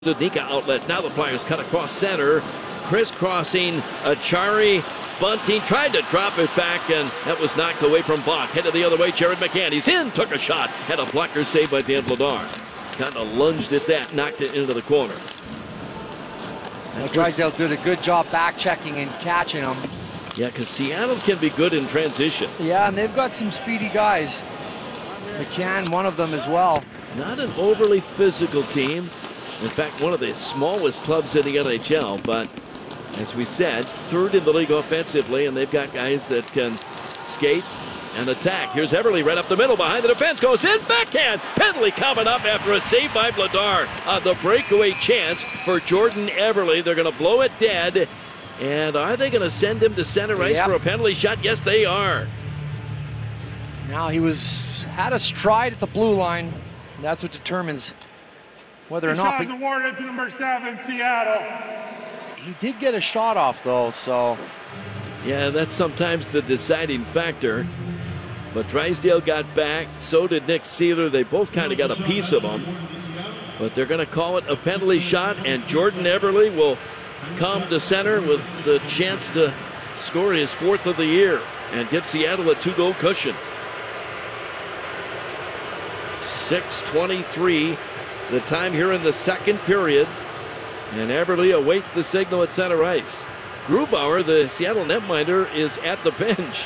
Zadnika outlet. Now the Flyers cut across center. Crisscrossing Achari. Bunting tried to drop it back, and that was knocked away from Bach. Headed the other way, Jared McCann. He's in, took a shot. Had a blocker saved by Dan Vladar. Kind of lunged at that, knocked it into the corner. Drysdale did a good job back checking and catching him. Yeah, because Seattle can be good in transition. Yeah, and they've got some speedy guys. McCann, one of them as well. Not an overly physical team. In fact, one of the smallest clubs in the NHL, but as we said, third in the league offensively, and they've got guys that can skate and attack. Here's Everly right up the middle behind the defense, goes in, backhand, penalty coming up after a save by Vladar. The breakaway chance for Jordan Everly. They're going to blow it dead, and are they going to send him to center ice for a penalty shot? Yes, they are. Now he had a stride at the blue line. That's what determines whether or not. The shot is awarded to number 7, Seattle. He did get a shot off, though, so. Yeah, that's sometimes the deciding factor. But Drysdale got back. So did Nick Seeler. They both kind of got a piece of him. But they're going to call it a penalty shot, and Jordan Everly will come to center with a chance to score his 4th of the year and give Seattle a 2-goal cushion. 6:23 the time here in the second period. And Everly awaits the signal at center ice. Grubauer, the Seattle netminder, is at the bench.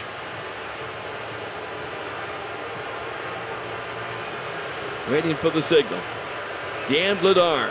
Waiting for the signal. Dan Vladar.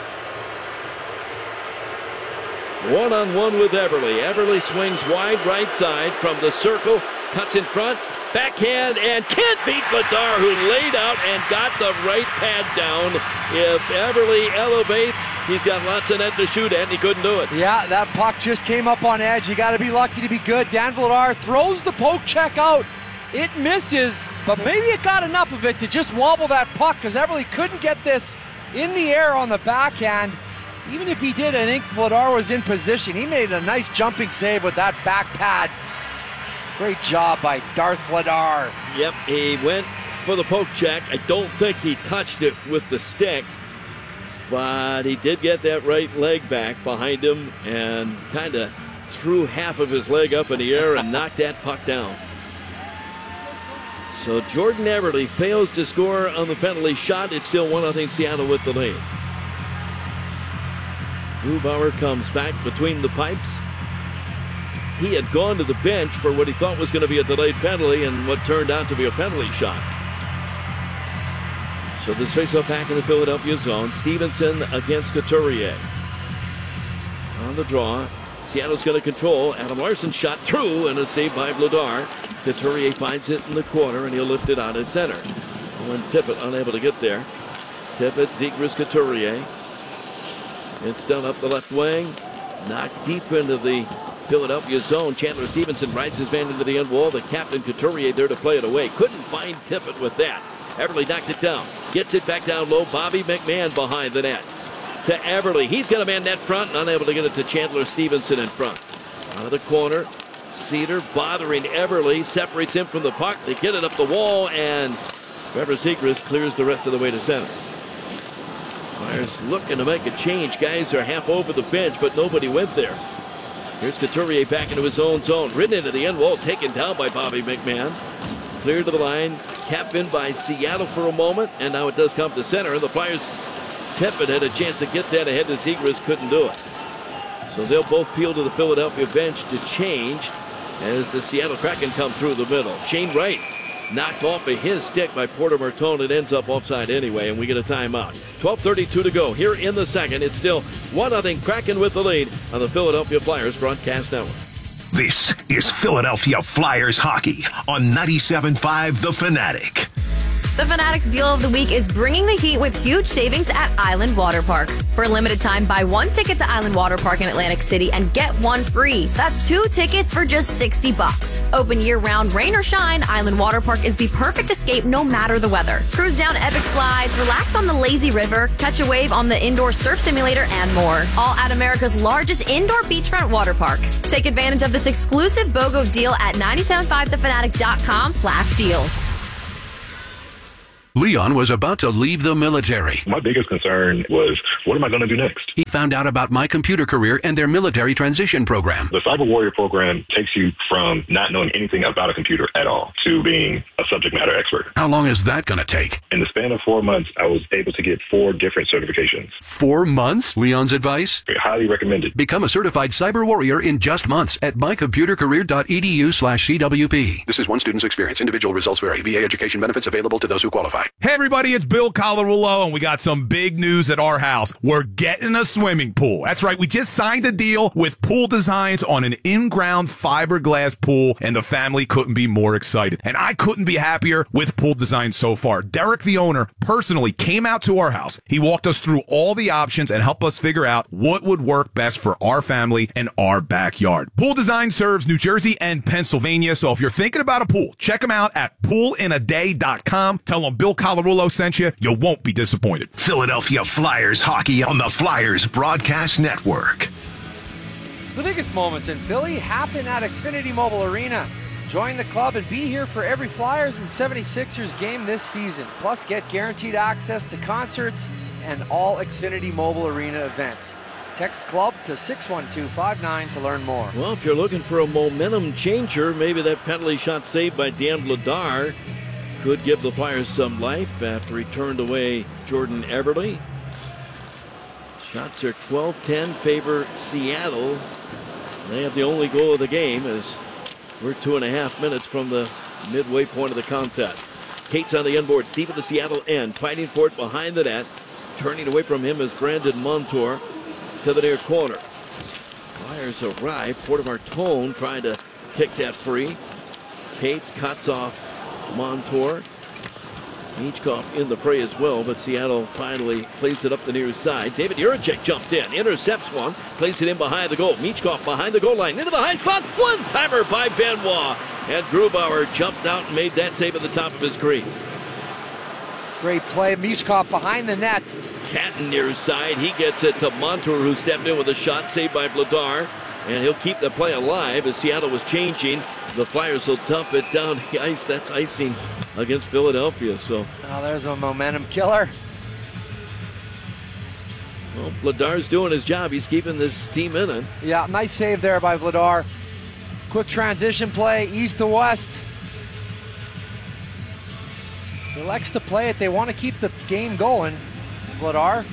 One-on-one with Everly. Everly swings wide right side from the circle. Cuts in front. Backhand and can't beat Vladar, who laid out and got the right pad down. If Everly elevates, he's got lots of net to shoot at, and he couldn't do it. Yeah, that puck just came up on edge. You got to be lucky to be good. Dan Vladar throws the poke check out. It misses, but maybe it got enough of it to just wobble that puck, because Everly couldn't get this in the air on the backhand. Even if he did, I think Vladar was in position. He made a nice jumping save with that back pad. Great job by Darth Vladar. Yep, he went for the poke check. I don't think he touched it with the stick, but he did get that right leg back behind him and kind of threw half of his leg up in the air and knocked that puck down. So Jordan Everly fails to score on the penalty shot. It's still 1-0 Seattle with the lead. Grubauer comes back between the pipes. He had gone to the bench for what he thought was going to be a delayed penalty and what turned out to be a penalty shot. So this faceoff back in the Philadelphia zone. Stevenson against Couturier. On the draw. Seattle's going to control. Adam Larsson shot through and a save by Vladar. Couturier finds it in the corner and he'll lift it out at center. Owen Tippett unable to get there. Tippett, Zegras, Couturier. It's done up the left wing. Knocked deep into the Philadelphia zone. Chandler Stevenson rides his man into the end wall. The captain Couturier there to play it away. Couldn't find Tippett with that. Everly knocked it down. Gets it back down low. Bobby McMahon behind the net. To Everly. He's got a man net front. Unable to get it to Chandler Stevenson in front. Out of the corner. Cedar bothering Everly. Separates him from the puck. They get it up the wall, and Trevor Zegras clears the rest of the way to center. Flyers looking to make a change. Guys are half over the bench, but nobody went there. Here's Couturier back into his own zone. Ridden into the end wall, taken down by Bobby McMahon. Cleared to the line, capped in by Seattle for a moment, and now it does come to center. And the Flyers, Tippett had a chance to get that ahead to Zegras, couldn't do it. So they'll both peel to the Philadelphia bench to change as the Seattle Kraken come through the middle. Shane Wright knocked off of his stick by Porter Martone. It ends up offside anyway, and we get a timeout. 12:32 to go here in the second. It's still 1-0 Kraken with the lead on the Philadelphia Flyers broadcast network. This is Philadelphia Flyers hockey on 97.5 The Fanatic. The Fanatics Deal of the Week is bringing the heat with huge savings at Island Water Park. For a limited time, buy one ticket to Island Water Park in Atlantic City and get one free. That's 2 tickets for just $60. Open year-round, rain or shine, Island Water Park is the perfect escape no matter the weather. Cruise down epic slides, relax on the lazy river, catch a wave on the indoor surf simulator, and more. All at America's largest indoor beachfront water park. Take advantage of this exclusive BOGO deal at 975thefanatic.com/deals. Leon was about to leave the military. My biggest concern was, what am I going to do next? He found out about My Computer Career and their military transition program. The Cyber Warrior program takes you from not knowing anything about a computer at all to being a subject matter expert. How long is that going to take? In the span of 4 months, I was able to get 4 different certifications. 4 months? Leon's advice? Highly recommended. Become a certified cyber warrior in just months at mycomputercareer.edu/CWP. This is one student's experience. Individual results vary. VA education benefits available to those who qualify. Hey everybody, it's Bill Colarulo, and we got some big news at our house. We're getting a swimming pool. That's right, we just signed a deal with Pool Designs on an in-ground fiberglass pool, and the family couldn't be more excited. And I couldn't be happier with Pool Designs so far. Derek, the owner, personally came out to our house. He walked us through all the options and helped us figure out what would work best for our family and our backyard. Pool Design serves New Jersey and Pennsylvania, so if you're thinking about a pool, check them out at poolinaday.com. Tell them Bill Colarulo sent you. You won't be disappointed. Philadelphia Flyers hockey on the Flyers Broadcast Network. The biggest moments in Philly happen at Xfinity Mobile Arena. Join the club and be here for every Flyers and 76ers game this season. Plus, get guaranteed access to concerts and all Xfinity Mobile Arena events. Text club to 61259 to learn more. Well, if you're looking for a momentum changer, maybe that penalty shot saved by Dan Vladar could give the Flyers some life after he turned away Jordan Eberle. Shots are 12-10, favor Seattle. They have the only goal of the game as we're 2.5 minutes from the midway point of the contest. Cates on the inboard. Steve at the Seattle end, fighting for it behind the net. Turning away from him is Brandon Montour to the near corner. Flyers arrive. Porter Martone trying to kick that free. Cates cuts off Montour. Michkov in the fray as well, but Seattle finally plays it up the near side. David Jiricek jumped in, intercepts one, plays it in behind the goal. Michkov behind the goal line, into the high slot. One-timer by Benoit. And Grubauer jumped out and made that save at the top of his crease. Great play. Michkov behind the net. Catton near side. He gets it to Montour, who stepped in with a shot saved by Vladar. And he'll keep the play alive as Seattle was changing. The Flyers will dump it down the ice. That's icing against Philadelphia. So now there's a momentum killer. Well, Vladar's doing his job. He's keeping this team in it. Yeah, nice save there by Vladar. Quick transition play, east to west. He likes to play it. They want to keep the game going. Vladar.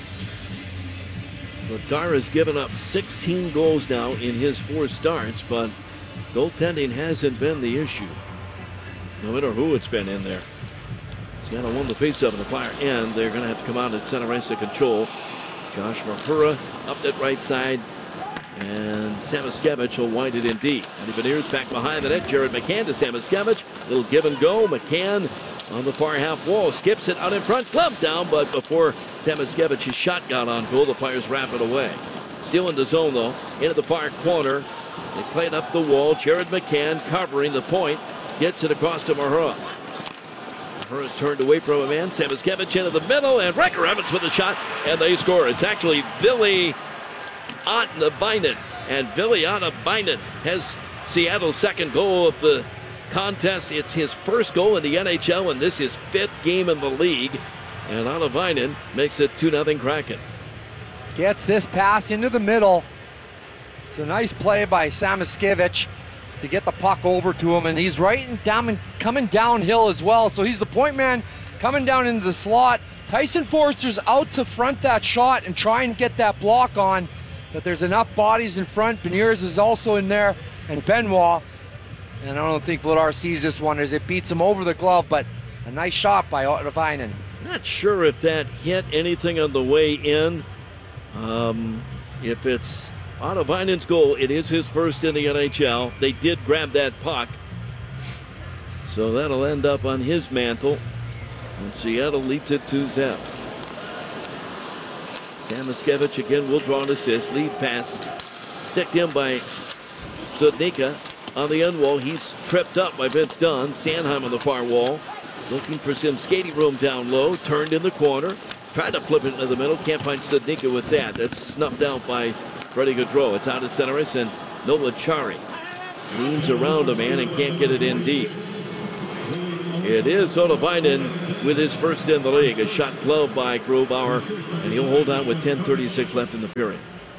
Vladar has given up 16 goals now in his 4 starts, but goaltending hasn't been the issue. No matter who it's been in there. Seattle won the faceoff in the Flyer end. They're going to have to come out at center ice to control. Josh Mahura up that right side. And Samoskevich will wind it in deep. And Veneers back behind the net. Jared McCann to Samoskevich. Little give and go. McCann on the far half wall. Skips it out in front. Glove down, but before Samoskevich's shot got on goal, the Flyers wrap it away. Still in the zone, though. Into the far corner. They play it up the wall. Jared McCann covering the point. Gets it across to Mahura. Mahura turned away from a man. Samoskevich into the middle. And Riker Evans with a shot. And they score. It's actually Ville Ottavainen. And Ville Ottavainen has Seattle's second goal of the contest. It's his first goal in the NHL, and this is 5th game in the league. And Ottavainen makes it 2-0 Kraken. Gets this pass into the middle. It's a nice play by Samoskevich to get the puck over to him, and he's right down and coming downhill as well. So he's the point man coming down into the slot. Tyson Forster's out to front that shot and try and get that block on, but there's enough bodies in front. Beniers is also in there, and Benoit. And I don't think Vladar sees this one as it beats him over the glove, but a nice shot by Ottavainen. Not sure if that hit anything on the way in. If it's Ottavainen's goal, it is his first in the NHL. They did grab that puck. So that'll end up on his mantle. And Seattle leads it 2-0. Samoskevich again will draw an assist. Lead pass sticked in by Studnicka. On the end wall, he's tripped up by Vince Dunn. Sanheim on the far wall. Looking for some skating room down low. Turned in the corner. Tried to flip it into the middle. Can't find Studnicka with that. That's snuffed out by Freddie Gaudreau. It's out at center ice, and Nola Chari leans around a man and can't get it in deep. It is Olovainen with his first in the league. A shot glove by Grubauer, and he'll hold on with 10:36 left in the period.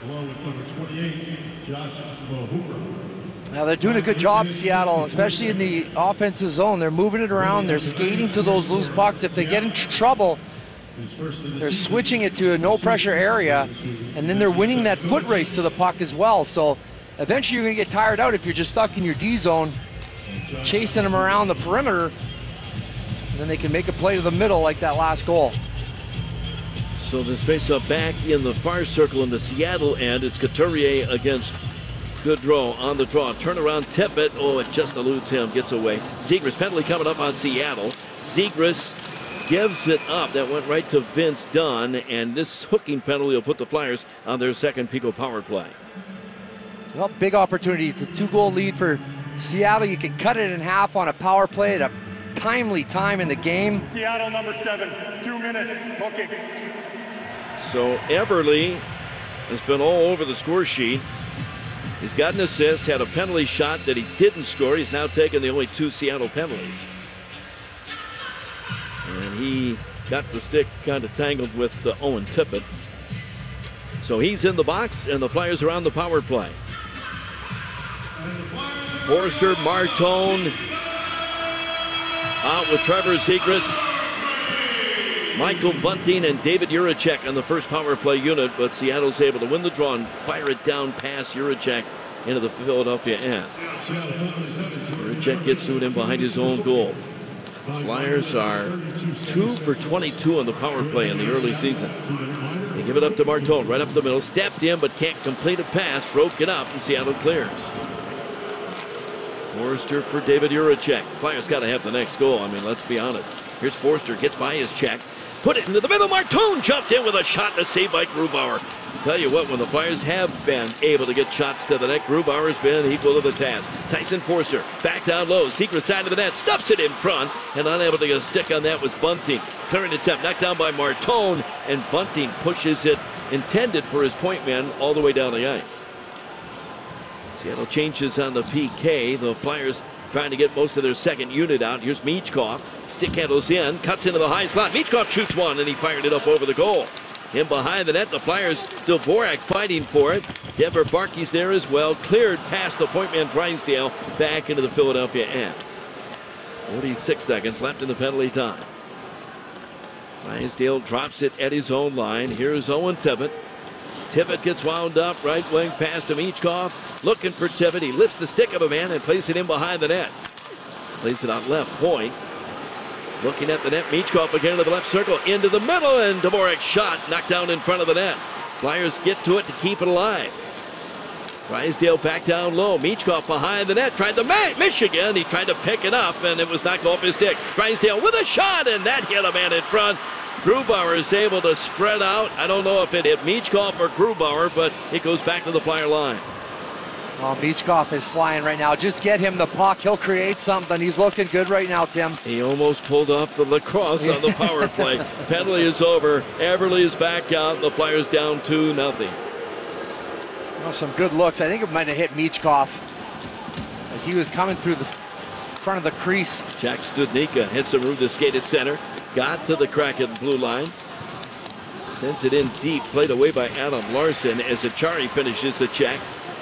Now they're doing a good job, Seattle, especially in the offensive zone. They're moving it around. They're skating to those loose pucks. If they get into trouble, they're switching it to a no-pressure area, and then they're winning that foot race to the puck as well. So eventually you're going to get tired out if you're just stuck in your D zone, chasing them around the perimeter, and then they can make a play to the middle like that last goal. So this face-up back in the far circle in the Seattle end. It's Couturier against Gaudreau on the draw. Turnaround Tippett. Oh, it just eludes him. Gets away. Zegras penalty coming up on Seattle. Zegras gives it up. That went right to Vince Dunn. And this hooking penalty will put the Flyers on their second Pico power play. Well, big opportunity. It's a 2-goal lead for Seattle. You can cut it in half on a power play at a timely time in the game. Seattle number 7, 2 minutes, hooking. So Eberle has been all over the score sheet. He's got an assist, had a penalty shot that he didn't score. He's now taken the only 2 Seattle penalties. And he got the stick kind of tangled with Owen Tippett. So he's in the box, and the Flyers are on the power play. Forster, Martone out with Trevor Zegras. Michael Bunting and David Jiricek on the first power play unit, but Seattle's able to win the draw and fire it down past Jiricek into the Philadelphia end. Jiricek gets to it in behind his own goal. Flyers are 2 for 22 on the power play in the early season. They give it up to Martone, right up the middle, stepped in but can't complete a pass, broke it up, and Seattle clears. Forster for David Jiricek. Flyers got to have the next goal. I mean, let's be honest. Here's Forster, gets by his check. Put it into the middle. Martone jumped in with a shot and a save by Grubauer. Tell you what, when the Flyers have been able to get shots to the net, Grubauer has been equal to the task. Tyson Forster back down low, secret side of the net, stuffs it in front, and unable to get a stick on that was Bunting. Turn attempt knocked down by Martone, and Bunting pushes it intended for his point man all the way down the ice. Seattle changes on the PK. The Flyers trying to get most of their second unit out. Here's Michkov. Stick handles in, cuts into the high slot. Michkov shoots one, and he fired it up over the goal. In behind the net, the Flyers, Dvorak fighting for it. Denver Barkey's there as well. Cleared past the point man Drysdale back into the Philadelphia end. 46 seconds left in the penalty time. Drysdale drops it at his own line. Here's Owen Tippett. Tippett gets wound up, right wing pass to Michkov. Looking for Tippett. He lifts the stick of a man and plays it in behind the net. Plays it on left point. Looking at the net, Michkov again to the left circle, into the middle, and Dvorak's shot knocked down in front of the net. Flyers get to it to keep it alive. Drysdale back down low. Michkov behind the net, tried to Michigan. He tried to pick it up, and it was knocked off his stick. Drysdale with a shot, and that hit a man in front. Grubauer is able to spread out. I don't know if it hit Michkov or Grubauer, but it goes back to the Flyer line. Oh, Michkov is flying right now. Just get him the puck. He'll create something. He's looking good right now, Tim. He almost pulled off the lacrosse on the power play. Penalty is over. Eberle is back out. The Flyers down 2-0. Oh, some good looks. I think it might have hit Michkov as he was coming through the front of the crease. Jack Studnicka hits the room to skate at center. Got to the Kraken blue line. Sends it in deep. Played away by Adam Larsson as Achari finishes the check.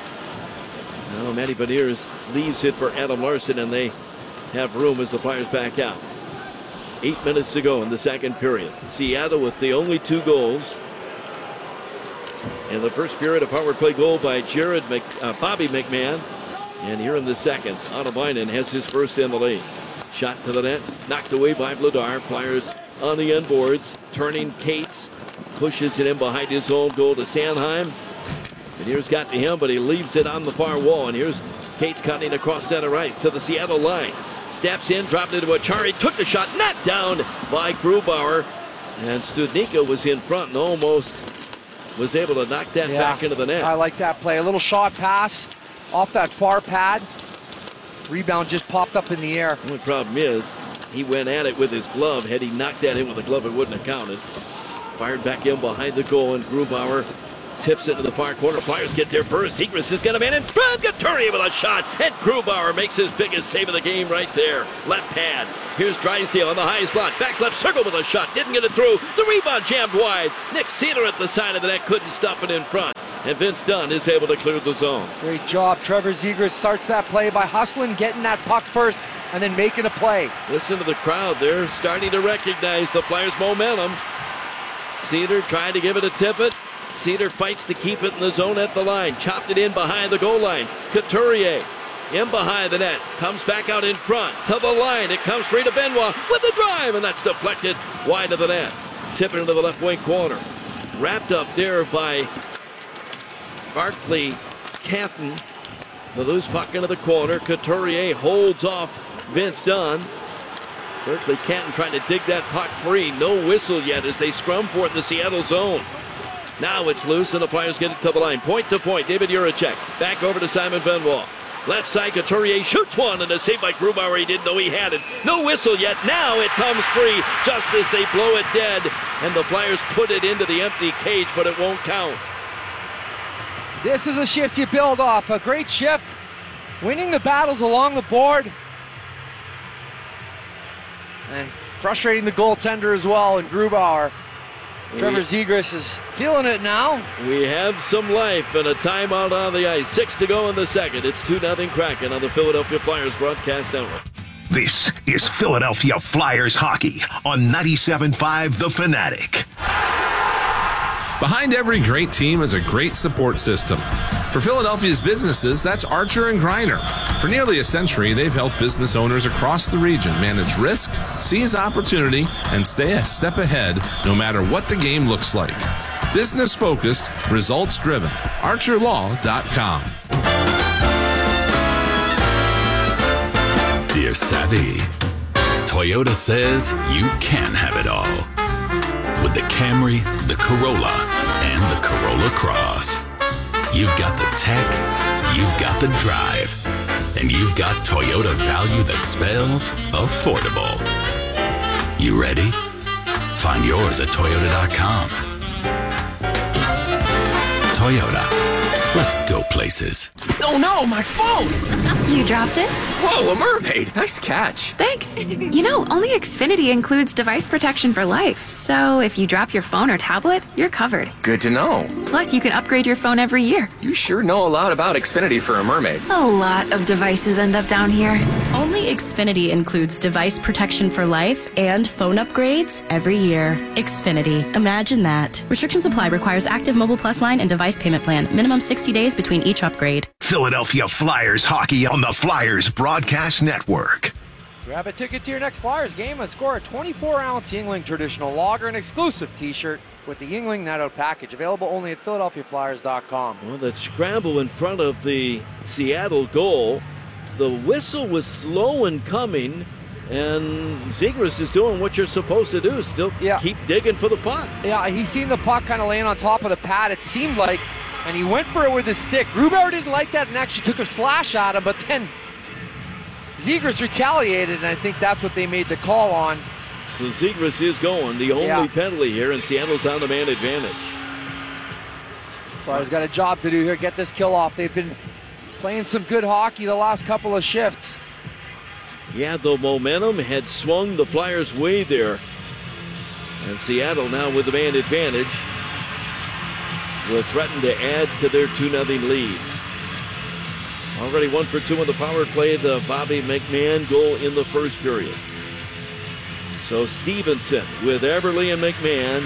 Now Matty Beniers leaves it for Adam Larsson, and they have room as the Flyers back out. 8 minutes to go in the second period. Seattle with the only 2 goals. In the first period, a power play goal by Bobby McMahon. And here in the second, Olovainen has his first in the league. Shot to the net, knocked away by Vladar. Flyers on the end boards. Turning Cates, pushes it in behind his own goal to Sanheim. And here's got to him, but he leaves it on the far wall. And here's Cates cutting across center ice to the Seattle line. Steps in, dropped it to Achari, took the shot, knocked down by Grubauer. And Studnicka was in front and almost was able to knock that back into the net. I like that play. A little shot pass off that far pad. Rebound just popped up in the air. The only problem is he went at it with his glove. Had he knocked that in with the glove, it wouldn't have counted. Fired back in behind the goal, and Grubauer Tips it to the far corner. Flyers get there first. Zegras has got a man in front. Couturier with a shot. And Grubauer makes his biggest save of the game right there. Left pad. Here's Drysdale on the high slot. Backs left circle with a shot. Didn't get it through. The rebound jammed wide. Nick Cedar at the side of the net. Couldn't stuff it in front. And Vince Dunn is able to clear the zone. Great job. Trevor Zegras starts that play by hustling, getting that puck first, and then making a play. Listen to the crowd. They're starting to recognize the Flyers' momentum. Cedar tried to give it a tippet. Cedar fights to keep it in the zone at the line. Chopped it in behind the goal line. Couturier in behind the net. Comes back out in front to the line. It comes free to Benoit with the drive, and that's deflected wide of the net. Tipping into the left wing corner. Wrapped up there by Barclay Canton. The loose puck into the corner. Couturier holds off Vince Dunn. Berkeley Canton trying to dig that puck free. No whistle yet as they scrum for it in the Seattle zone. Now it's loose and the Flyers get it to the line. Point to point. David Jiricek back over to Simon Benoit. Left side, Couturier shoots one and a save by Grubauer. He didn't know he had it. No whistle yet. Now it comes free just as they blow it dead. And the Flyers put it into the empty cage, but it won't count. This is a shift you build off. A great shift. Winning the battles along the board. And frustrating the goaltender as well, and Grubauer. Trevor Zegras is feeling it now. We have some life and a timeout on the ice. 6 to go in the second. It's 2-0 Kraken on the Philadelphia Flyers broadcast network. This is Philadelphia Flyers hockey on 97.5 The Fanatic. Behind every great team is a great support system. For Philadelphia's businesses, that's Archer and Greiner. For nearly a century, they've helped business owners across the region manage risk, seize opportunity, and stay a step ahead no matter what the game looks like. Business-focused, results-driven. ArcherLaw.com. Dear Savvy, Toyota says you can have it all. With the Camry, the Corolla, and the Corolla Cross. You've got the tech, you've got the drive, and you've got Toyota value that spells affordable. You ready? Find yours at Toyota.com. Toyota, let's go places. Oh no, my phone! You dropped it? Whoa, a mermaid! Nice catch. Thanks. You know, only Xfinity includes device protection for life. So if you drop your phone or tablet, you're covered. Good to know. Plus, you can upgrade your phone every year. You sure know a lot about Xfinity for a mermaid. A lot of devices end up down here. Only Xfinity includes device protection for life and phone upgrades every year. Xfinity. Imagine that. Restrictions apply. Requires active Mobile Plus line and device payment plan. Minimum 60 days between each upgrade. Philadelphia Flyers hockey on the Flyers Broadcast Network. Grab a ticket to your next Flyers game and score a 24-ounce Yuengling traditional lager and exclusive t-shirt with the Yuengling Net Out package. Available only at PhiladelphiaFlyers.com. Well, that scramble in front of the Seattle goal. The whistle was slow in coming, and Zegras is doing what you're supposed to do. Still keep digging for the puck. Yeah, he's seen the puck kind of laying on top of the pad, it seemed like, and he went for it with his stick. Grubauer didn't like that and actually took a slash at him, but then Zegras retaliated, and I think that's what they made the call on. So Zegras is going. The only penalty here, and Seattle's on the man advantage. Flyers got a job to do here. Get this kill off. They've been playing some good hockey the last couple of shifts. Yeah, the momentum had swung the Flyers' way there. And Seattle now with the man advantage will threaten to add to their 2-0 lead. Already 1 for 2 on the power play, the Bobby McMahon goal in the first period. So Stevenson with Everly and McMahon.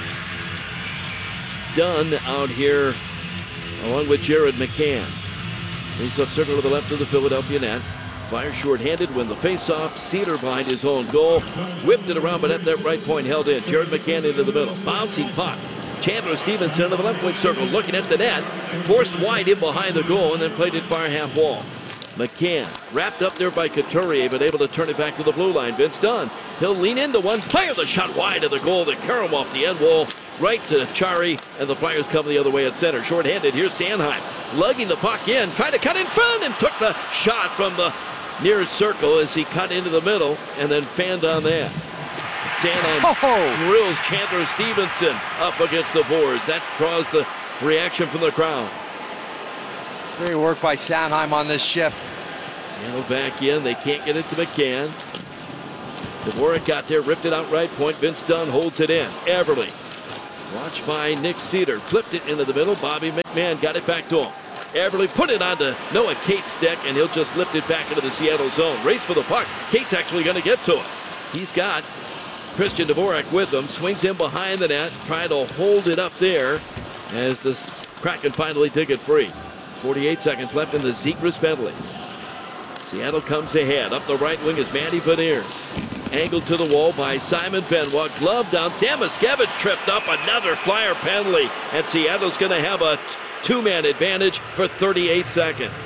Dunn out here along with Jared McCann. Face-off circle to the left of the Philadelphia net. Flyers short-handed when the face-off. Cedar behind his own goal. Whipped it around, but at that right point held in. Jared McCann into the middle. Bouncing puck. Chandler Stevenson to the left wing circle, looking at the net. Forced wide in behind the goal and then played it far half wall. McCann wrapped up there by Couturier, but able to turn it back to the blue line. Vince Dunn. He'll lean into one. Player the shot wide of the goal. They carry him off the end wall. Right to Chari, and the Flyers come the other way at center. Short-handed, here's Sanheim. Lugging the puck in, trying to cut in front, and took the shot from the near circle as he cut into the middle, and then fanned on that. Sanheim drills Chandler Stevenson up against the boards. That draws the reaction from the crowd. Great work by Sanheim on this shift. Seattle back in. They can't get it to McCann. Dvorak got there, ripped it out right point. Vince Dunn holds it in. Everly, watched by Nick Cedar, flipped it into the middle. Bobby McMahon got it back to him. Everly put it onto Noah Cates' deck, and he'll just lift it back into the Seattle zone. Race for the puck. Cates actually going to get to it. He's got Christian Dvorak with him. Swings him behind the net, trying to hold it up there as the Kraken finally dig it free. 48 seconds left in the Zegras penalty. Seattle comes ahead. Up the right wing is Manny Beniers. Angled to the wall by Simon Benoit. Glove down. Sam Miskevich tripped up. Another Flyer penalty. And Seattle's going to have a two-man advantage for 38 seconds.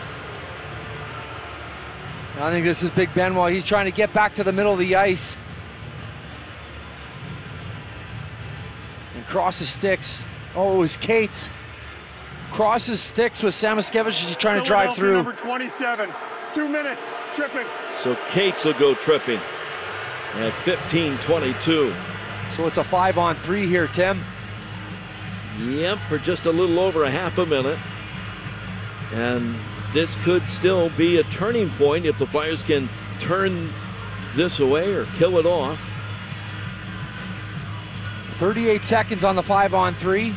I think this is Big Benoit. He's trying to get back to the middle of the ice. And crosses sticks. Oh, it was Cates. Crosses sticks with Sam Miskevich as he's trying to drive through. Number 27. 2 minutes. Tripping. So Cates will go tripping at 15:22. So it's a 5-on-3 here, Tim. Yep, for just a little over a half a minute. And this could still be a turning point if the Flyers can turn this away or kill it off. 38 seconds on the 5-on-3.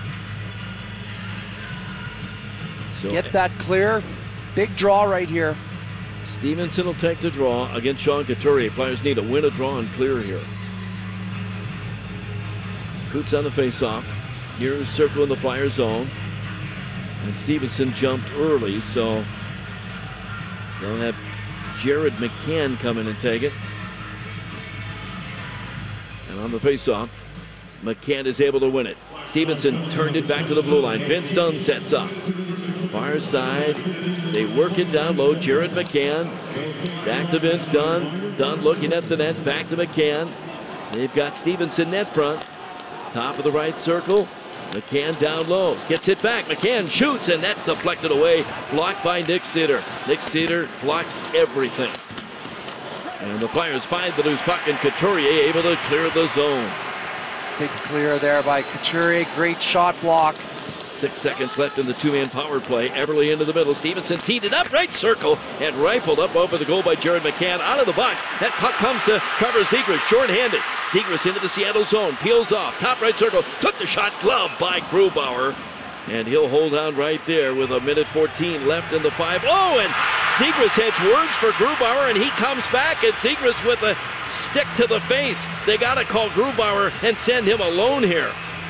So get that clear. Big draw right here. Stevenson will take the draw against Sean Couturier. Flyers need to win a draw and clear here. Coots on the faceoff. Near the circle in the Flyer zone. And Stevenson jumped early, so they'll have Jared McCann come in and take it. And on the faceoff, McCann is able to win it. Stevenson turned it back to the blue line. Vince Dunn sets up. Far side, they work it down low. Jared McCann back to Vince Dunn. Dunn looking at the net, back to McCann. They've got Stevenson net front. Top of the right circle. McCann down low, gets it back. McCann shoots, and that deflected away. Blocked by Nick Cedar. Nick Cedar blocks everything. And the Flyers find the loose puck, and Couturier able to clear the zone. Big clear there by Couturier. Great shot block. 6 seconds left in the two-man power play. Everly into the middle. Stevenson teed it up, right circle, and rifled up over the goal by Jared McCann. Out of the box. That puck comes to Trevor Zegras, short-handed. Zegras into the Seattle zone. Peels off. Top right circle. Took the shot. Glove by Grubauer. And he'll hold on right there with a minute 14 left in the 5. Oh, and Zegras has words for Grubauer, and he comes back, and Zegras with a stick to the face. They got to call Grubauer and send him alone here.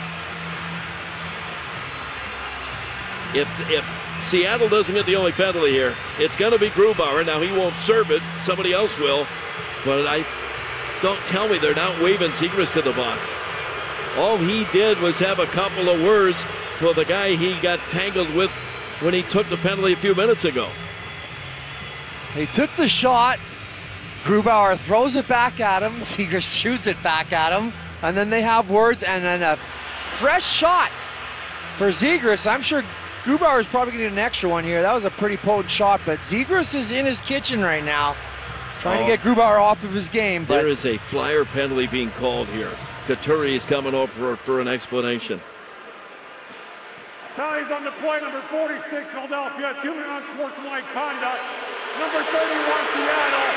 If Seattle doesn't get the only penalty here, it's going to be Grubauer. Now, he won't serve it. Somebody else will. But don't tell me they're not waving Zegras to the box. All he did was have a couple of words for the guy he got tangled with when he took the penalty a few minutes ago. He took the shot. Grubauer throws it back at him. Zegras shoots it back at him. And then they have words, and then a fresh shot for Zegras. I'm sure Grubauer is probably going to get an extra one here. That was a pretty potent shot, but Zegras is in his kitchen right now, trying to get Grubauer off of his game. But there is a Flyer penalty being called here. Couturier is coming over for an explanation. Penalties on the play, number 46, Philadelphia. 2 minutes on sportsmanlike conduct. Number 31, Seattle.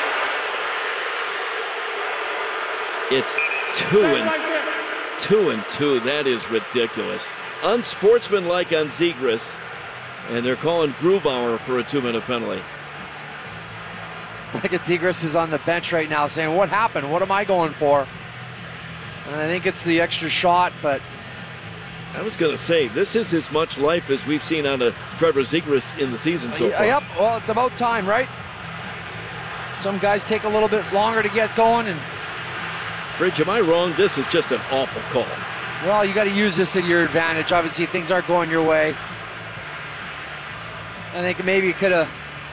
It's 2 and 2. That is ridiculous. Unsportsmanlike on Zegras, and they're calling Grubauer for a 2-minute penalty. Like Zegras is on the bench right now saying, what happened? What am I going for? And I think it's the extra shot, but I was going to say, this is as much life as we've seen out of Trevor Zegras in the season so far. Yep, well, it's about time, right? Some guys take a little bit longer to get going. And Fridge, am I wrong? This is just an awful call. Well, you got to use this to your advantage. Obviously, things aren't going your way. I think maybe you could have.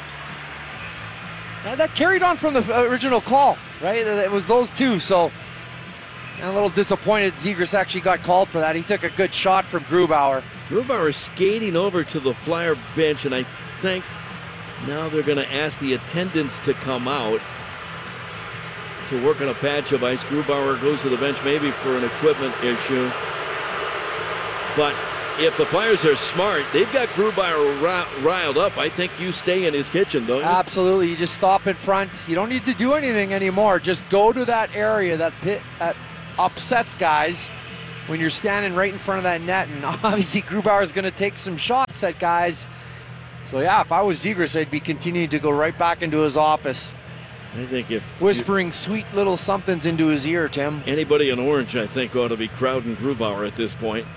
That carried on from the original call, right? It was those two, so I'm a little disappointed Zegras actually got called for that. He took a good shot from Grubauer. Grubauer is skating over to the Flyer bench, and I think now they're going to ask the attendants to come out to work on a patch of ice. Grubauer goes to the bench maybe for an equipment issue. But if the Flyers are smart, they've got Grubauer riled up. I think you stay in his kitchen, don't you? Absolutely. You just stop in front. You don't need to do anything anymore. Just go to that area, that pit that upsets guys when you're standing right in front of that net. And obviously Grubauer is going to take some shots at guys. So, yeah, if I was Zegras, I'd be continuing to go right back into his office. I think if whispering sweet little somethings into his ear, Tim. Anybody in orange, I think, ought to be crowding Grubauer at this point.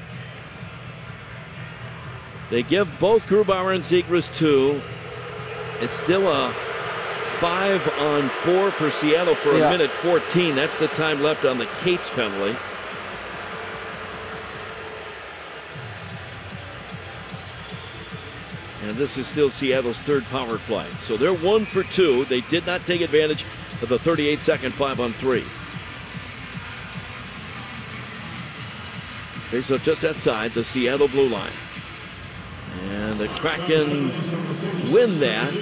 They give both Grubauer and Zegras 2. It's still a 5-on-4 for Seattle for a minute 14. That's the time left on the Cates penalty. And this is still Seattle's third power play. So they're 1 for 2. They did not take advantage of the 38-second 5-on-3. Face up just outside the Seattle blue line. And the Kraken win that.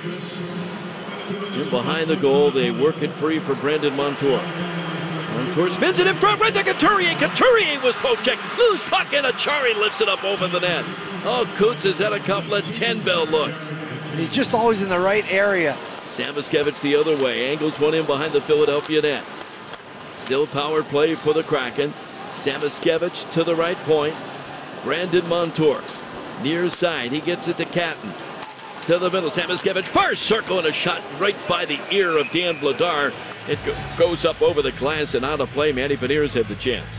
In behind the goal, they work it free for Brandon Montour. Montour spins it in front, right to Couturier. Couturier was poke-checked. Loose puck, and Achari lifts it up over the net. Oh, Coots has had a couple of 10-bell looks. He's just always in the right area. Samoskevich the other way. Angles one in behind the Philadelphia net. Still power play for the Kraken. Samoskevich to the right point. Brandon Montour. Near side. He gets it to Catton. To the middle. Samoskevich first circle and a shot right by the ear of Dan Vladar. It goes up over the glass and out of play. Manny Beniers had the chance.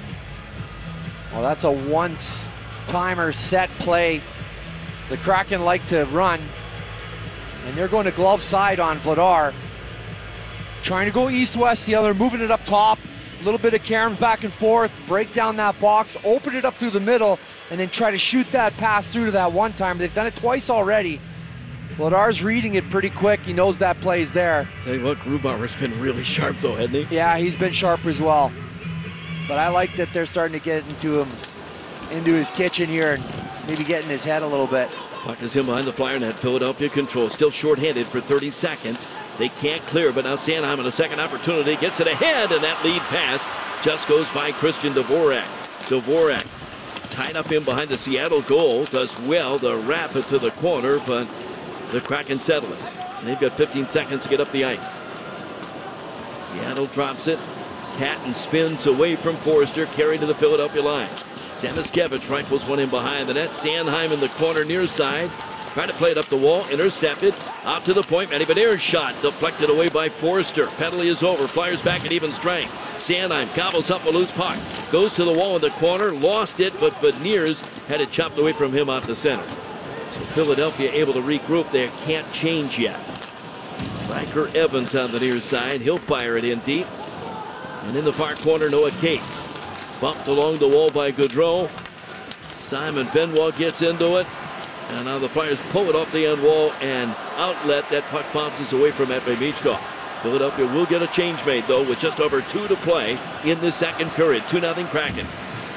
Well, that's a once-timer set play. The Kraken like to run. And they're going to glove side on Vladar. Trying to go east-west, the other moving it up top. A little bit of caroms back and forth. Break down that box. Open it up through the middle. And then try to shoot that pass through to that one time. They've done it twice already. Vladar's reading it pretty quick. He knows that play's there. Tell you what, Grubauer's been really sharp though, hasn't he? Yeah, he's been sharp as well. But I like that they're starting to get into his kitchen here and maybe get in his head a little bit. Puck is in behind the Flyer net. Philadelphia control. Still shorthanded for 30 seconds. They can't clear, but now Sanheim on a second opportunity gets it ahead, and that lead pass just goes by Christian Dvorak. Dvorak tied up in behind the Seattle goal. Does well to wrap it to the corner, but the Kraken settle it. And they've got 15 seconds to get up the ice. Seattle drops it. Catton spins away from Forrester, carried to the Philadelphia line. Samoskevich rifles one in behind the net. Sanheim in the corner near side. Trying to play it up the wall, intercepted. Out to the point, Manny Beniers' shot deflected away by Forrester. Penalty is over. Flyers back at even strength. Sanheim gobbles up a loose puck. Goes to the wall in the corner, lost it, but Beniers had it chopped away from him out the center. So Philadelphia able to regroup there. Can't change yet. Riker Evans on the near side. He'll fire it in deep. And in the far corner, Noah Cates. Bumped along the wall by Gaudreau. Simon Benoit gets into it. And now the Flyers pull it off the end wall and outlet. That puck bounces away from Epe Michkov. Philadelphia will get a change made, though, with just over 2 to play in the second period. 2-0 Kraken.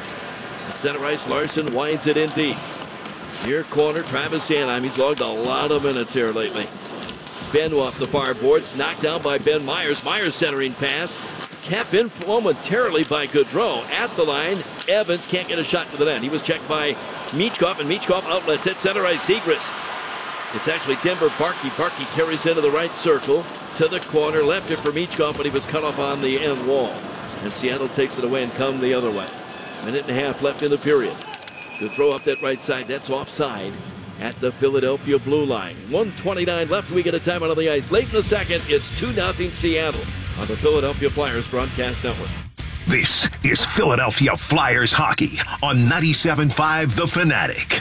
At center ice, Larson winds it in deep. Near corner, Travis Sanheim. He's logged a lot of minutes here lately. Benoit off the far boards, knocked down by Ben Myers. Myers centering pass. Kept in momentarily by Gaudreau. At the line, Evans can't get a shot to the net. He was checked by Michkov, and Michkov outlets at center ice. Zegras. It's actually Denver Barkey. Barkey carries into the right circle to the corner. Left it for Michkov, but he was cut off on the end wall. And Seattle takes it away and come the other way. Minute and a half left in the period. Gaudreau up that right side. That's offside at the Philadelphia blue line. 1:29 left. We get a timeout on the ice. Late in the second, it's 2-0 Seattle on the Philadelphia Flyers broadcast network. This is Philadelphia Flyers hockey on 97.5 The Fanatic.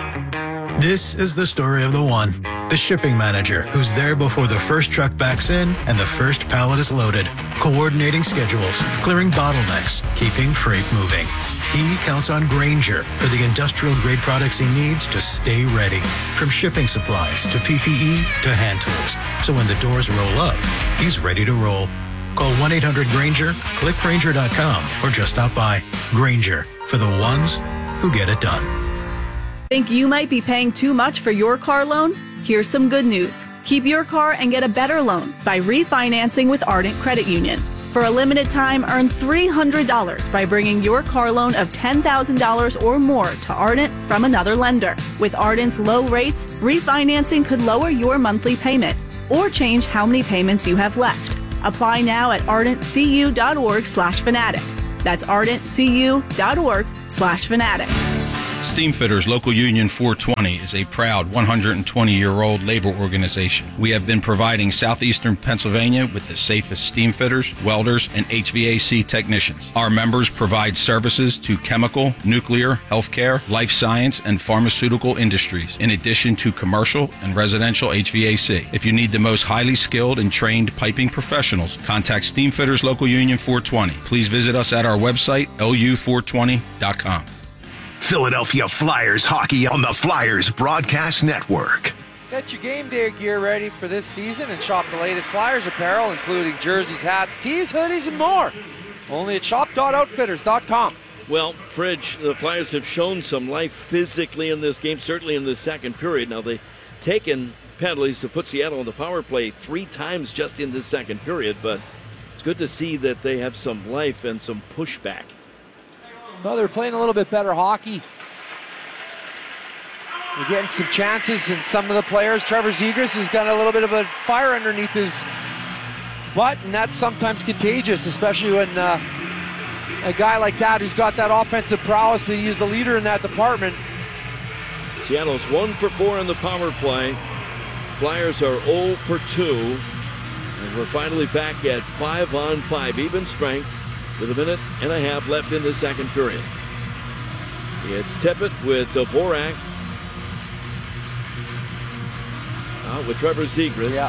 This is the story of the one, the shipping manager who's there before the first truck backs in and the first pallet is loaded, coordinating schedules, clearing bottlenecks, keeping freight moving. He counts on Grainger for the industrial-grade products he needs to stay ready, from shipping supplies to PPE to hand tools. So when the doors roll up, he's ready to roll. Call 1-800-GRAINGER, click Grainger.com, or just stop by. Grainger, for the ones who get it done. Think you might be paying too much for your car loan? Here's some good news. Keep your car and get a better loan by refinancing with Ardent Credit Union. For a limited time, earn $300 by bringing your car loan of $10,000 or more to Ardent from another lender. With Ardent's low rates, refinancing could lower your monthly payment or change how many payments you have left. Apply now at ardentcu.org/fanatic. That's ardentcu.org/fanatic. Steamfitters Local Union 420 is a proud 120-year-old labor organization. We have been providing southeastern Pennsylvania with the safest steamfitters, welders, and HVAC technicians. Our members provide services to chemical, nuclear, healthcare, life science, and pharmaceutical industries, in addition to commercial and residential HVAC. If you need the most highly skilled and trained piping professionals, contact Steamfitters Local Union 420. Please visit us at our website, lu420.com. Philadelphia Flyers hockey on the Flyers Broadcast Network. Get your game day gear ready for this season and shop the latest Flyers apparel, including jerseys, hats, tees, hoodies, and more. Only at shop.outfitters.com. Well, Fridge, the Flyers have shown some life physically in this game, certainly in the second period. Now, they've taken penalties to put Seattle on the power play 3 times just in this second period, but it's good to see that they have some life and some pushback. Well, they're playing a little bit better hockey. They're getting some chances, and some of the players, Trevor Zegras has got a little bit of a fire underneath his butt, and that's sometimes contagious, especially when a guy like that who's got that offensive prowess, and he's the leader in that department. Seattle's 1 for 4 in the power play. Flyers are 0 for 2, and we're finally back at 5-on-5, even strength, with a minute and a half left in the second period. It's Tippett with Dvorak. Out with Trevor Zegras. Yeah.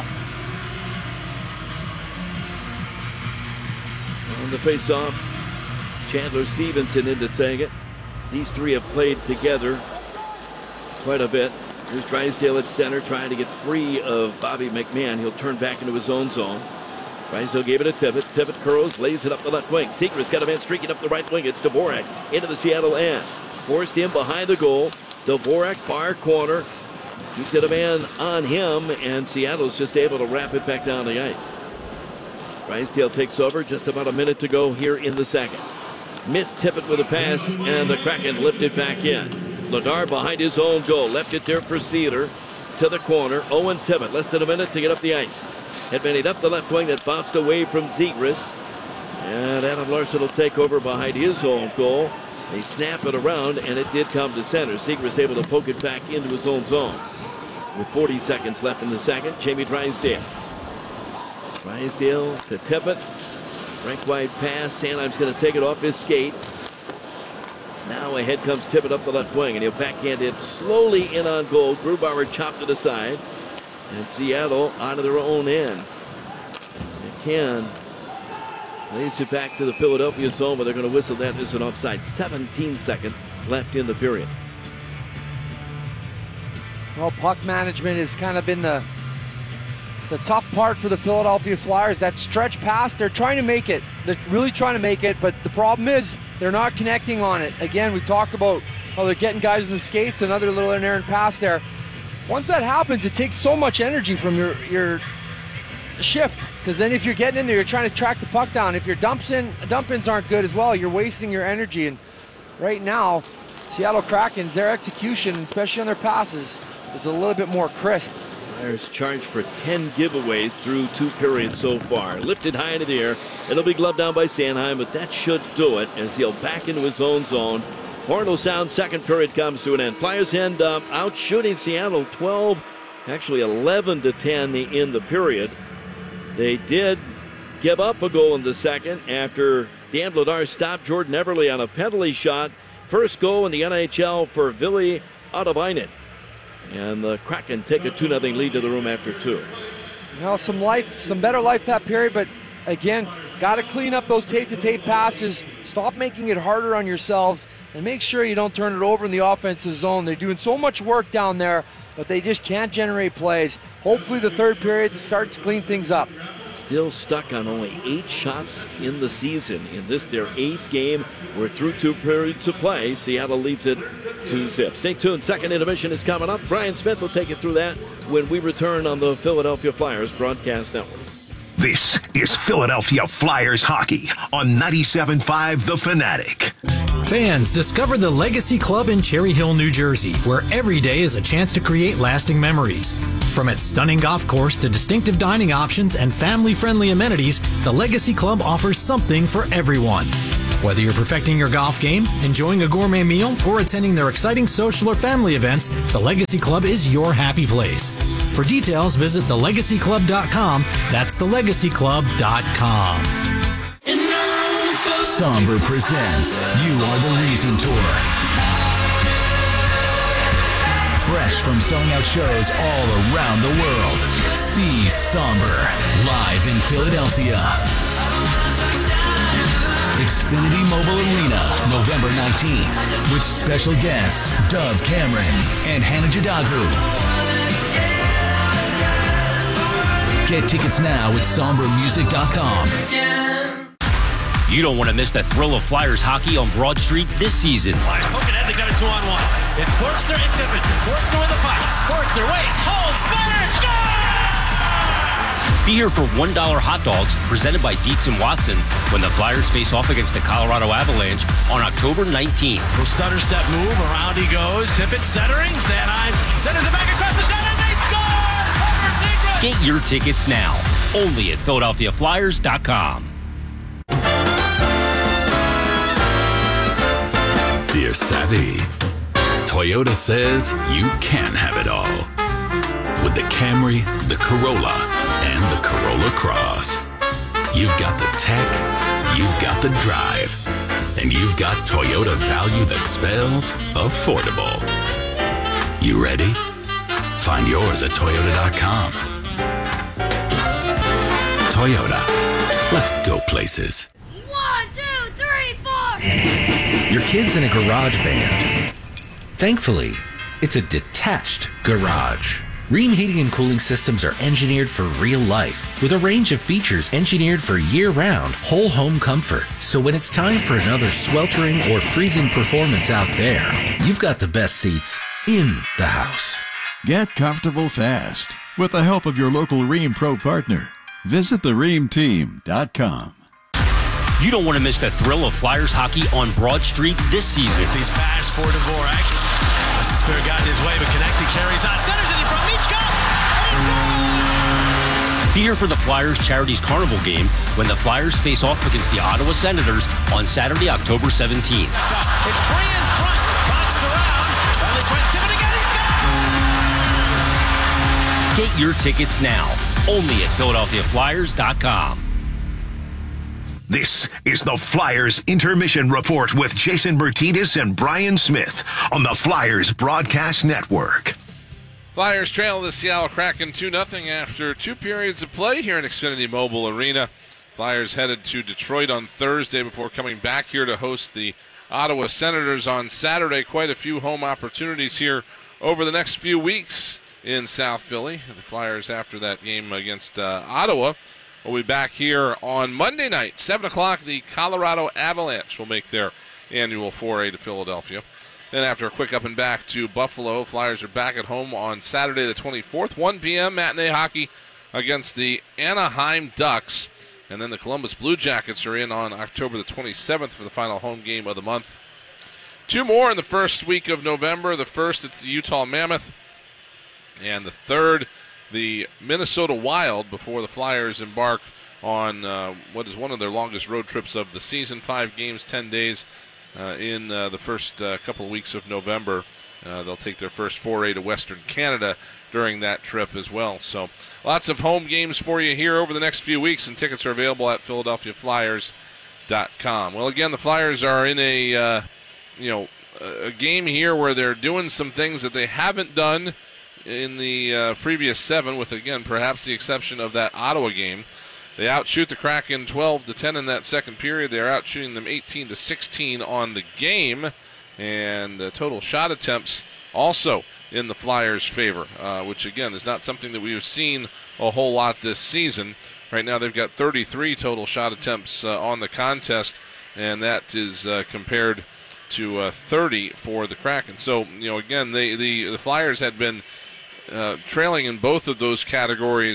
On the face-off, Chandler Stevenson in to take it. These three have played together quite a bit. Here's Drysdale at center, trying to get free of Bobby McMahon. He'll turn back into his own zone. Drysdale gave it to Tippett. Tippett curls, lays it up the left wing. Zegras got a man streaking up the right wing. It's Dvorak into the Seattle end. Forced in behind the goal. Dvorak, far corner. He's got a man on him, and Seattle's just able to wrap it back down the ice. Drysdale takes over. Just about a minute to go here in the second. Missed Tippett with a pass, and the Kraken lift it back in. Vladar behind his own goal. Left it there for Cedar. To the corner. Owen Tippett, less than a minute to get up the ice. Headbanded up the left wing, that bounced away from Zegras. And Adam Larsson will take over behind his own goal. They snap it around, and it did come to center. Zegras able to poke it back into his own zone. With 40 seconds left in the second, Jamie Drysdale. Drysdale to Tippett. Frank wide pass. Sanheim's going to take it off his skate. Now ahead comes Tippett up the left wing, and he'll backhand it slowly in on goal. Grubauer chopped to the side. And Seattle out of their own end. McCann lays it back to the Philadelphia zone, but they're going to whistle that as an offside. 17 seconds left in the period. Well, puck management has kind of been the tough part for the Philadelphia Flyers. That stretch pass, they're trying to make it. They're really trying to make it, but the problem is they're not connecting on it. Again, we talk about how they're getting guys in the skates, another little inerrant pass there. Once that happens, it takes so much energy from your shift, because then if you're getting in there, you're trying to track the puck down. If your dump-ins aren't good as well, you're wasting your energy. And right now, Seattle Kraken's, their execution, especially on their passes, is a little bit more crisp. Flyers charged for 10 giveaways through 2 periods so far. Lifted high into the air. It'll be gloved down by Sanheim, but that should do it as he'll back into his own zone. Horn will sound. Second period comes to an end. Flyers end up out shooting Seattle 11 to 10 in the period. They did give up a goal in the second after Dan Vladar stopped Jordan Everly on a penalty shot. First goal in the NHL for Ville Ottavainen. And the Kraken take a 2-0 lead to the room after 2. Well, some better life that period, but again, got to clean up those tape-to-tape passes. Stop making it harder on yourselves, and make sure you don't turn it over in the offensive zone. They're doing so much work down there, but they just can't generate plays. Hopefully the third period starts to clean things up. Still stuck on only 8 shots in the season. In this, their 8th game. We're through 2 periods of play. Seattle leads it 2-0. Stay tuned. Second intermission is coming up. Brian Smith will take you through that when we return on the Philadelphia Flyers Broadcast Network. This is Philadelphia Flyers hockey on 97.5 The Fanatic. Fans, discover the Legacy Club in Cherry Hill, New Jersey, where every day is a chance to create lasting memories. From its stunning golf course to distinctive dining options and family-friendly amenities, the Legacy Club offers something for everyone. Whether you're perfecting your golf game, enjoying a gourmet meal, or attending their exciting social or family events, the Legacy Club is your happy place. For details, visit thelegacyclub.com. That's thelegacyclub.com. Somber presents You Are the Reason Tour. Fresh from selling out shows all around the world. See Somber live in Philadelphia. Xfinity Mobile Arena, November 19th, with special guests Dove Cameron and Hannah Jadagu. Get tickets now at sombermusic.com. You don't want to miss the thrill of Flyers hockey on Broad Street this season. Flyers poke ahead, they got a 2-on-1. It's Forster and Tippett. Forster with the puck. Forster waits, holds, fires, score! Be here for $1 hot dogs presented by Dietz & Watson when the Flyers face off against the Colorado Avalanche on October 19th. Little stutter step move, around he goes. Tippett centering, Sanheim centers it back across the center, and they score! Get your tickets now, only at PhiladelphiaFlyers.com. Dear Savvy, Toyota says you can have it all. With the Camry, the Corolla, and the Corolla Cross. You've got the tech, you've got the drive, and you've got Toyota value that spells affordable. You ready? Find yours at Toyota.com. Toyota, let's go places. 1, 2, 3, 4. Your kid's in a garage band. Thankfully, it's a detached garage. Rheem heating and cooling systems are engineered for real life with a range of features engineered for year-round whole home comfort. So when it's time for another sweltering or freezing performance out there, you've got the best seats in the house. Get comfortable fast with the help of your local Rheem Pro partner. Visit thereemteam.com. You don't want to miss the thrill of Flyers hockey on Broad Street this season. These pass for Dvorak. Wants to spare got in his way, but connected carries on. Centers it in front. Michka! Be here for the Flyers Charities Carnival game when the Flyers face off against the Ottawa Senators on Saturday, October 17th. It's free in front. Boxed around. Finally tries Tippett again. He scores! Get your tickets now, only at PhiladelphiaFlyers.com. This is the Flyers Intermission Report with Jason Martinez and Brian Smith on the Flyers Broadcast Network. Flyers trail the Seattle Kraken 2-0 after 2 periods of play here in Xfinity Mobile Arena. Flyers headed to Detroit on Thursday before coming back here to host the Ottawa Senators on Saturday. Quite a few home opportunities here over the next few weeks in South Philly. The Flyers, after that game against Ottawa, will be back here on Monday night, 7 o'clock. The Colorado Avalanche will make their annual foray to Philadelphia. Then after a quick up and back to Buffalo, Flyers are back at home on Saturday the 24th, 1 p.m. matinee hockey against the Anaheim Ducks. And then the Columbus Blue Jackets are in on October the 27th for the final home game of the month. 2 more in the first week of November. The first, it's the Utah Mammoth. And the third, the Minnesota Wild, before the Flyers embark on what is one of their longest road trips of the season. 5 games, 10 days in the first couple of weeks of November. They'll take their first foray to Western Canada during that trip as well. So lots of home games for you here over the next few weeks, and tickets are available at PhiladelphiaFlyers.com. Well, again, the Flyers are in a game here where they're doing some things that they haven't done in the previous 7, with, again, perhaps the exception of that Ottawa game. They outshoot the Kraken 12-10 in that second period. They're outshooting them 18-16 on the game. And total shot attempts also in the Flyers' favor, which, again, is not something that we've seen a whole lot this season. Right now they've got 33 total shot attempts on the contest, and that is compared to 30 for the Kraken. So, again, the Flyers had been trailing in both of those categories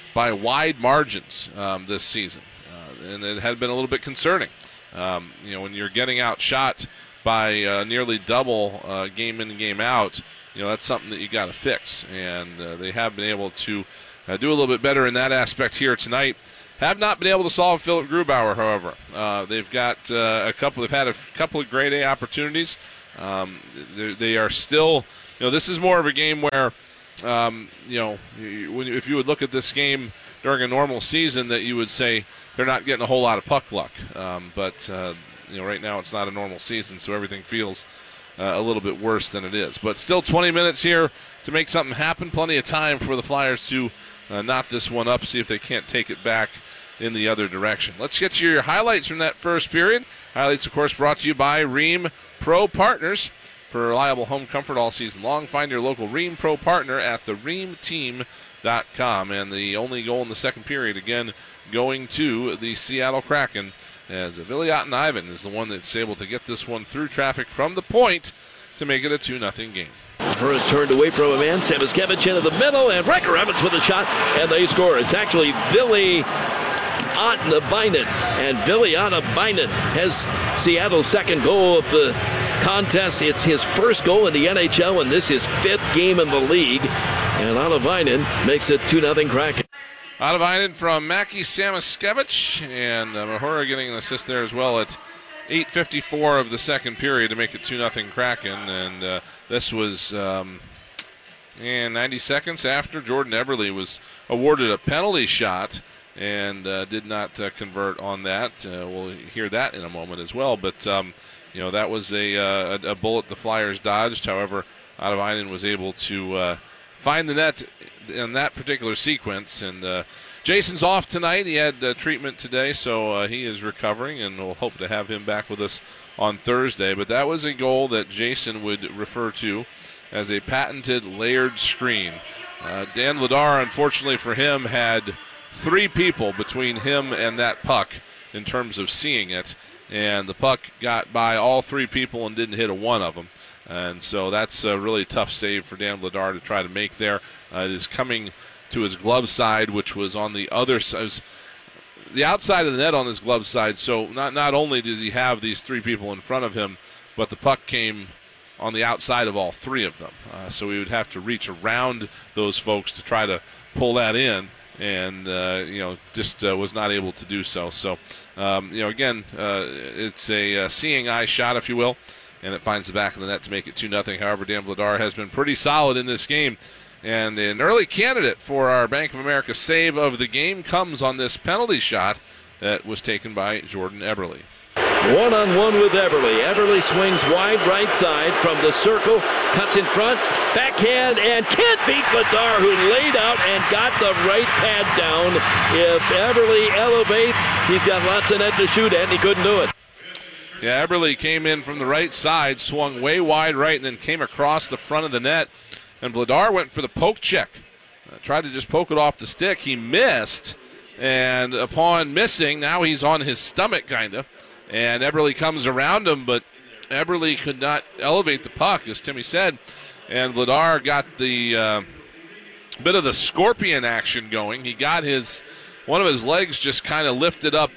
by wide margins this season, and it had been a little bit concerning. When you're getting outshot by nearly double game in and game out, that's something that you got to fix, and they have been able to do a little bit better in that aspect here tonight. Have not been able to solve Philip Grubauer, however. They've got they've had a couple of grade A opportunities. They are still, this is more of a game where, if you would look at this game during a normal season, that you would say they're not getting a whole lot of puck luck. But right now it's not a normal season, so everything feels a little bit worse than it is. But still 20 minutes here to make something happen. Plenty of time for the Flyers to knot this one up, see if they can't take it back in the other direction. Let's get you your highlights from that first period. Highlights, of course, brought to you by Rheem Pro Partners. For reliable home comfort all season long, find your local Rheem Pro partner at thereamteam.com. And the only goal in the second period, again, going to the Seattle Kraken, as Viliat Ivan is the one that's able to get this one through traffic from the point to make it a 2-0 game. Hurd turned away from a man. Samoskevich into the middle, and Riker Evans with a shot, and they score. It's actually Ville Ottavainen, and Ville Ottavainen has Seattle's second goal of the contest. It's his first goal in the NHL, and this is fifth game in the league. And Ottavainen makes it 2-0 Kraken. Ottavainen from Mackie Samoskevich, and Mahura getting an assist there as well at 8:54 of the second period to make it 2-0 Kraken. And this was 90 seconds after Jordan Eberle was awarded a penalty shot and did not convert on that. We'll hear that in a moment as well. But, that was a bullet the Flyers dodged. However, Ottavainen was able to find the net in that particular sequence. And Jason's off tonight. He had treatment today, so he is recovering, and we'll hope to have him back with us on Thursday. But that was a goal that Jason would refer to as a patented layered screen. Dan Vladar, unfortunately for him, had three people between him and that puck in terms of seeing it, and the puck got by all three people and didn't hit a one of them. And so that's a really tough save for Dan Vladar to try to make there. It is coming to his glove side, which was on the other side, the outside of the net on his glove side. So not only does he have these three people in front of him, but the puck came on the outside of all three of them. So he would have to reach around those folks to try to pull that in, and just was not able to do so. So again, it's a seeing eye shot, if you will, and it finds the back of the net to make it 2-0. However, Dan Vladar has been pretty solid in this game, and an early candidate for our Bank of America save of the game comes on this penalty shot that was taken by Jordan Eberle. One-on-one with Eberle. Eberle swings wide right side from the circle, cuts in front, backhand, and can't beat Vladar, who laid out and got the right pad down. If Eberle elevates, he's got lots of net to shoot at, and he couldn't do it. Yeah, Eberle came in from the right side, swung way wide right, and then came across the front of the net. And Vladar went for the poke check. Tried to just poke it off the stick. He missed, and upon missing, now he's on his stomach, kind of. And Eberle comes around him, but Eberle could not elevate the puck, as Timmy said. And Vladar got the bit of the scorpion action going. He got one of his legs just kind of lifted up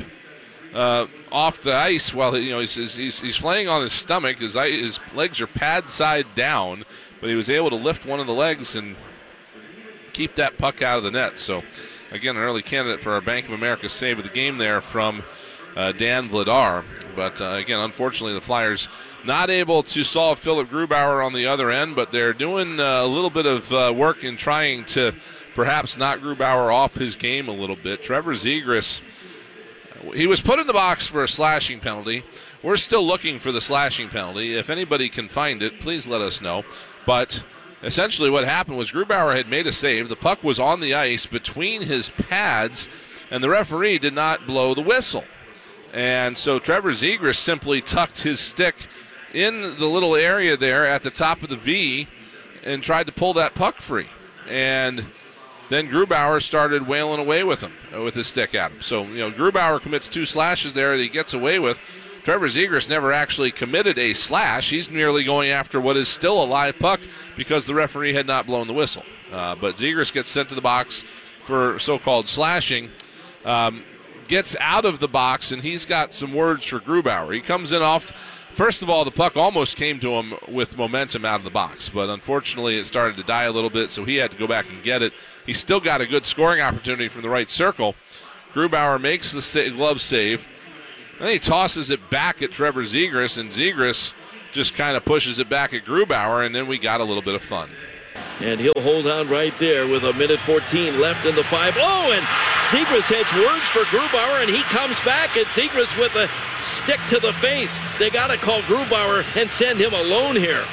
off the ice while he's playing on his stomach. His legs are pad side down, but he was able to lift one of the legs and keep that puck out of the net. So, again, an early candidate for our Bank of America save of the game there from Dan Vladar. But, again, unfortunately, the Flyers not able to solve Philip Grubauer on the other end, but they're doing a little bit of work in trying to perhaps knock Grubauer off his game a little bit. Trevor Zegras, he was put in the box for a slashing penalty. We're still looking for the slashing penalty. If anybody can find it, please let us know. But essentially what happened was Grubauer had made a save. The puck was on the ice between his pads, and the referee did not blow the whistle. And so Trevor Zegras simply tucked his stick in the little area there at the top of the V and tried to pull that puck free. And then Grubauer started wailing away with him, with his stick at him. So, Grubauer commits two slashes there that he gets away with. Trevor Zegras never actually committed a slash. He's merely going after what is still a live puck because the referee had not blown the whistle. But Zegras gets sent to the box, for so-called slashing, gets out of the box, and he's got some words for Grubauer. He comes in off. First of all, the puck almost came to him with momentum out of the box, but unfortunately it started to die a little bit, so he had to go back and get it. He still got a good scoring opportunity from the right circle. Grubauer makes the glove save. Then he tosses it back at Trevor Zegras, and Zegras just kind of pushes it back at Grubauer, and then we got a little bit of fun. And he'll hold on right there with 1:14 left in the 5. Oh, and Zegras has words for Grubauer, and he comes back, and Zegras with a stick to the face. They got to call Grubauer and send him alone here.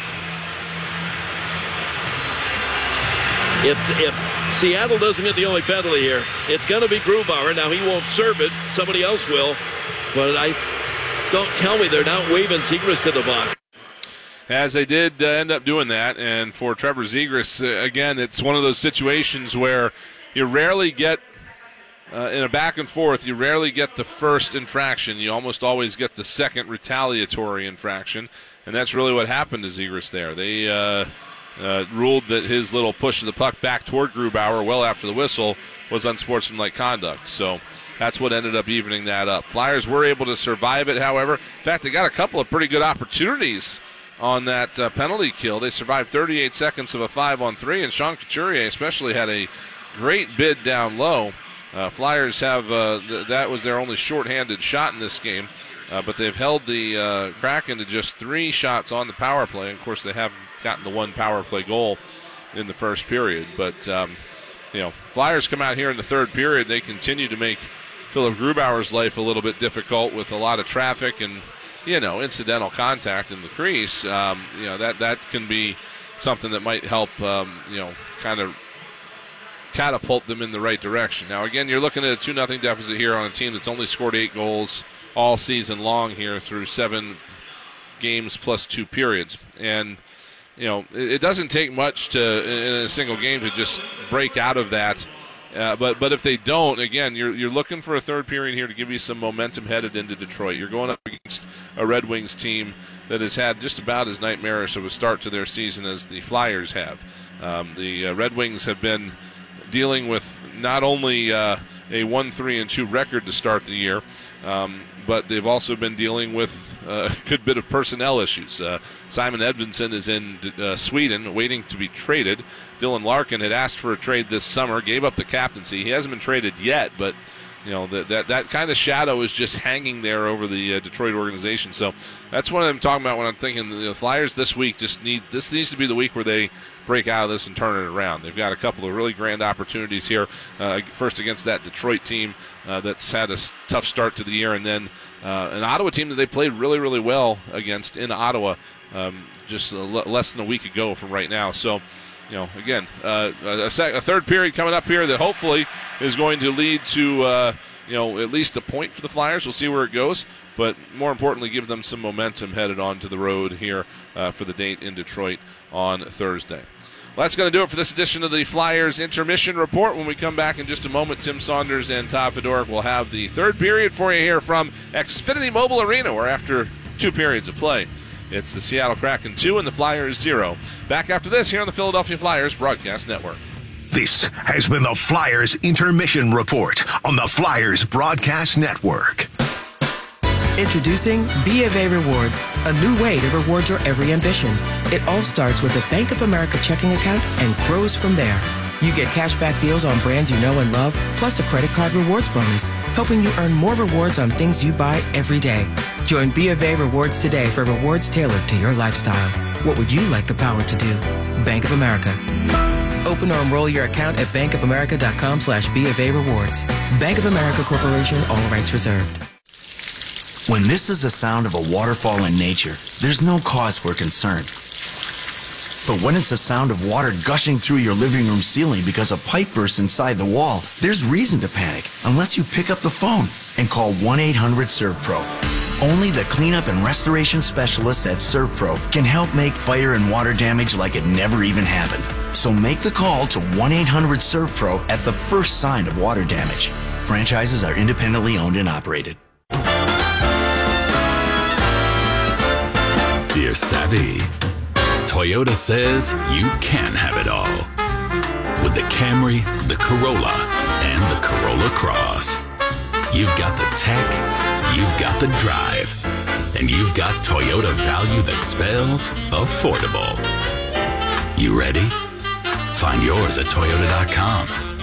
If Seattle doesn't get the only penalty here, it's going to be Grubauer. Now, he won't serve it. Somebody else will. But don't tell me they're not waving Zegras to the box. As they did end up doing that, and for Trevor Zegras, again, it's one of those situations where you rarely get, in a back and forth, you rarely get the first infraction. You almost always get the second retaliatory infraction, and that's really what happened to Zegras there. They ruled that his little push of the puck back toward Grubauer well after the whistle was unsportsmanlike conduct. So that's what ended up evening that up. Flyers were able to survive it, however. In fact, they got a couple of pretty good opportunities on that penalty kill. They survived 38 seconds of a 5-on-3, and Sean Couturier especially had a great bid down low. Flyers have that was their only shorthanded shot in this game, but they've held the Kraken to just 3 shots on the power play. Of course, they have gotten the 1 power play goal in the first period. But, Flyers come out here in the third period. They continue to make Philip Grubauer's life a little bit difficult with a lot of traffic and incidental contact in the crease. That can be something that might help, kind of catapult them in the right direction. Now, again, you're looking at a 2-0 deficit here on a team that's only scored 8 goals all season long here through 7 games plus 2 periods. And, it doesn't take much in a single game to just break out of that. But if they don't, again, you're looking for a third period here to give you some momentum headed into Detroit. You're going up against a Red Wings team that has had just about as nightmarish of a start to their season as the Flyers have. The Red Wings have been dealing with not only a 1-3-2 record to start the year, but they've also been dealing with a good bit of personnel issues. Simon Edvinsson is in Sweden waiting to be traded. Dylan Larkin had asked for a trade this summer, gave up the captaincy. He hasn't been traded yet, but that kind of shadow is just hanging there over the Detroit organization. So that's what I'm talking about when I'm thinking the Flyers this week this needs to be the week where they break out of this and turn it around. They've got a couple of really grand opportunities here. First against that Detroit team that's had a tough start to the year, and then an Ottawa team that they played really, really well against in Ottawa just less than a week ago from right now. So, again, a third period coming up here that hopefully is going to lead to, at least a point for the Flyers. We'll see where it goes. But more importantly, give them some momentum headed on to the road here for the date in Detroit on Thursday. Well, that's going to do it for this edition of the Flyers Intermission Report. When we come back in just a moment, Tim Saunders and Todd Fedoruk will have the third period for you here from Xfinity Mobile Arena, where after 2 periods of play, it's the Seattle Kraken 2 and the Flyers 0. Back after this here on the Philadelphia Flyers Broadcast Network. This has been the Flyers Intermission Report on the Flyers Broadcast Network. Introducing B of A Rewards, a new way to reward your every ambition. It all starts with a Bank of America checking account and grows from there. You get cashback deals on brands you know and love, plus a credit card rewards bonus, helping you earn more rewards on things you buy every day. Join B of A Rewards today for rewards tailored to your lifestyle. What would you like the power to do? Bank of America. Open or enroll your account at bankofamerica.com/B of A Rewards. Bank of America Corporation, all rights reserved. When this is the sound of a waterfall in nature, there's no cause for concern. But when it's the sound of water gushing through your living room ceiling because a pipe burst inside the wall, there's reason to panic unless you pick up the phone and call 1-800-SERVPRO. Only the cleanup and restoration specialists at ServPro can help make fire and water damage like it never even happened. So make the call to 1-800-SERVPRO at the first sign of water damage. Franchises are independently owned and operated. Dear Savvy, Toyota says you can have it all. With the Camry, the Corolla, and the Corolla Cross. You've got the tech, you've got the drive, and you've got Toyota value that spells affordable. You ready? Find yours at Toyota.com.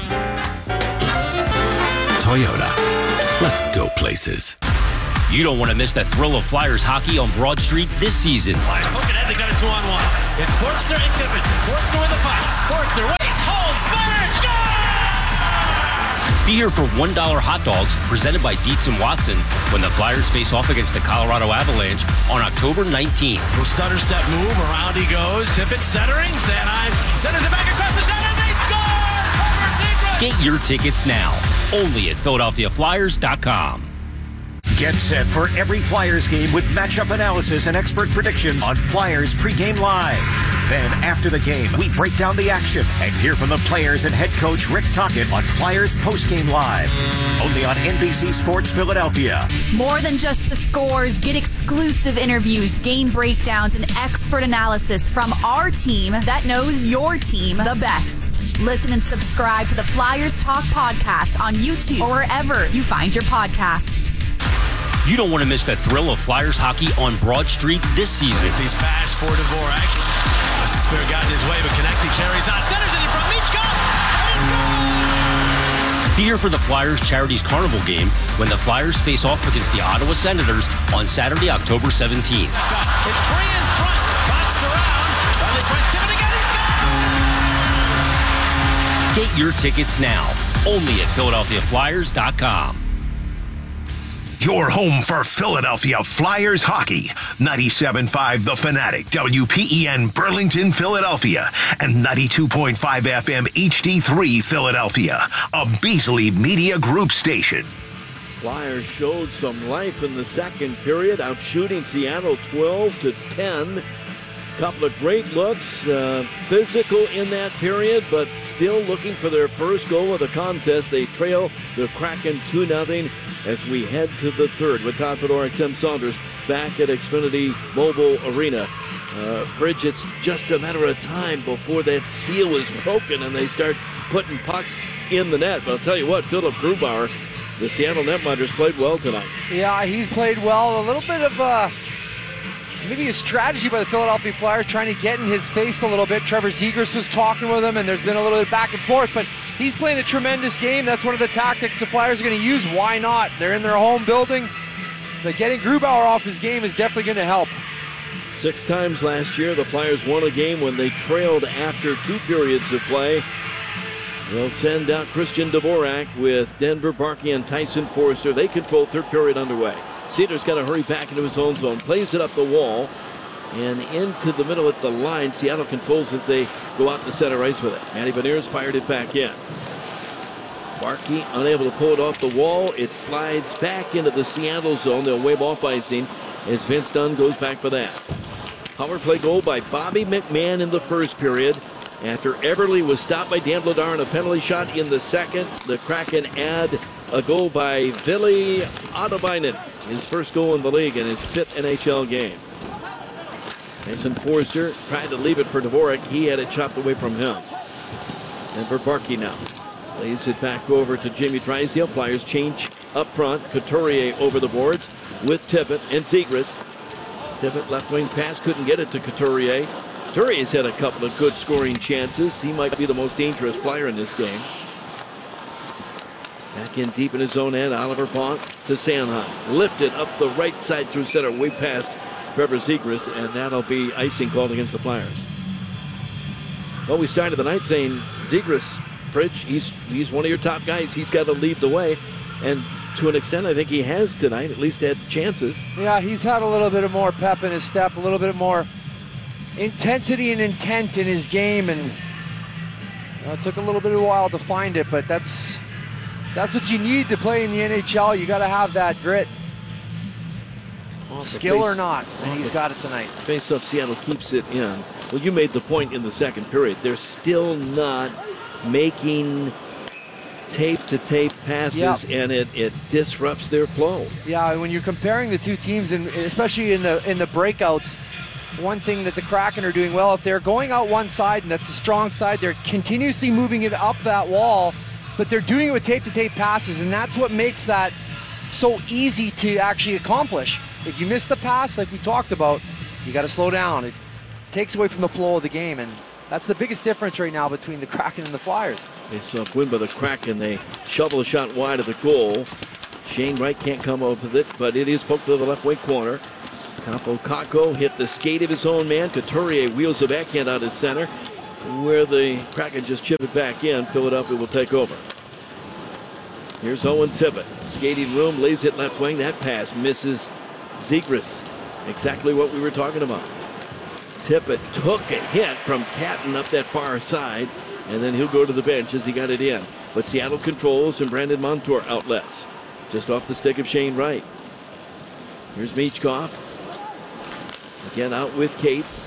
Toyota, let's go places. You don't want to miss the thrill of Flyers hockey on Broad Street this season. Flyers poke ahead, they got a 2-on-1. It's Forster and Tippett. Forster with the puck. Forster waits, holds, fires, score! Be here for $1 hot dogs presented by Dietz & Watson when the Flyers face off against the Colorado Avalanche on October 19th. Little stutter step move, around he goes. Tippett centering, Sanheim centers it back across the center, and they score! Get your tickets now, only at PhiladelphiaFlyers.com. Get set for every Flyers game with matchup analysis and expert predictions on Flyers Pregame Live. Then, after the game, we break down the action and hear from the players and head coach Rick Tocchet on Flyers Postgame Live. Only on NBC Sports Philadelphia. More than just the scores, get exclusive interviews, game breakdowns, and expert analysis from our team that knows your team the best. Listen and subscribe to the Flyers Talk podcast on YouTube or wherever you find your podcasts. You don't want to miss the thrill of Flyers hockey on Broad Street this season. These pass for Dvorak. The Spirit got in his way, but Konecny carries on. Centers it in front. Michka! Be here for the Flyers Charities Carnival game when the Flyers face off against the Ottawa Senators on Saturday, October 17th. It's free in front. Boxed around. Finally tries Tippett again. He scores! Get your tickets now, only at PhiladelphiaFlyers.com. Your home for Philadelphia Flyers hockey. 97.5 The Fanatic, WPEN Burlington, Philadelphia, and 92.5 FM HD3 Philadelphia, a Beasley Media Group station. Flyers showed some life in the second period, outshooting Seattle 12-10. Couple of great looks, physical in that period, but still looking for their first goal of the contest. They trail the Kraken 2-0 as we head to the third with Todd Fedoruk, Tim Saunders back at Xfinity Mobile Arena. Fridge, it's just a matter of time before that seal is broken and they start putting pucks in the net. But I'll tell you what, Philip Grubauer, the Seattle netminders, played well tonight. Yeah, he's played well. A little bit of maybe a strategy by the Philadelphia Flyers trying to get in his face a little bit. Trevor Zegras was talking with him, and there's been a little bit back and forth, but he's playing a tremendous game. That's one of the tactics the Flyers are going to use. Why not? They're in their home building, but getting Grubauer off his game is definitely going to help. 6 times last year, the Flyers won a game when they trailed after 2 periods of play. They'll send out Christian Dvorak with Denver Barkey and Tyson Forster. They control third period underway. Cedar's got to hurry back into his own zone, plays it up the wall and into the middle at the line. Seattle controls as they go out to center ice with it. Matty Beniers fired it back in. Barkey unable to pull it off the wall. It slides back into the Seattle zone. They'll wave off icing as Vince Dunn goes back for that. Power play goal by Bobby McMahon in the first period. After Everly was stopped by Dan Vladar on a penalty shot in the second, the Kraken add a goal by Ville Odovainen, his first goal in the league in his 5th NHL game. Tyson Forster tried to leave it for Dvorak. He had it chopped away from him. And for Barkey now. Lays it back over to Jamie Drysdale. Flyers change up front. Couturier over the boards with Tippett and Zegras. Tippett left wing pass, couldn't get it to Couturier. Couturier's had a couple of good scoring chances. He might be the most dangerous Flyer in this game. Back in deep in his own end, Oliver Pont to Sanheim. Lifted up the right side through center, way past Trevor Zegras, and that'll be icing called against the Flyers. Well, we started the night saying Zegras, Fridge, he's one of your top guys. He's got to lead the way, and to an extent, I think he has tonight, at least had chances. Yeah, he's had a little bit of more pep in his step, a little bit more intensity and intent in his game, and it took a little bit of a while to find it, but that's what you need to play in the NHL. You got to have that grit, skill or not, and he's got it tonight. Face-off, Seattle keeps it in. Well, you made the point in the second period. They're still not making tape-to-tape passes, and it disrupts their flow. Yeah, when you're comparing the two teams, and especially in the breakouts, one thing that the Kraken are doing well, if they're going out one side, and that's the strong side, they're continuously moving it up that wall. but they're doing it with tape-to-tape passes, and that's what makes that so easy to actually accomplish. If you miss the pass, like we talked about, you got to slow down. It takes away from the flow of the game, and that's the biggest difference right now between the Kraken and the Flyers. Face-off win by the Kraken. They shovel a shot wide of the goal. Shane Wright can't come up with it, but it is poked to the left wing corner. Capo Kakko hit the skate of his own man. Couturier wheels the backhand out of center, where the Kraken just chip it back in. Philadelphia will take over. Here's Owen Tippett. Skating room, lays it left wing. That pass misses Zegras. Exactly what we were talking about. Tippett took a hit from Catton up that far side, and then he'll go to the bench as he got it in. But Seattle controls, and Brandon Montour outlets. Just off the stick of Shane Wright. Here's Michkov. Again out with Cates.